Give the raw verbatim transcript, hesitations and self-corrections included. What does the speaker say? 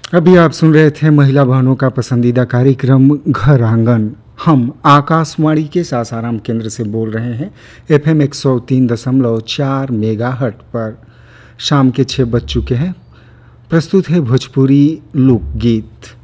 अभी आप सुन रहे थे महिला बहनों का पसंदीदा कार्यक्रम घर आंगन। हम आकाशवाणी के सासाराम केंद्र से बोल रहे हैं, एफ एम एक सौ तीन दशमलव चार मेगा हट पर। शाम के छः बज चुके हैं। प्रस्तुत है भोजपुरी लोकगीत।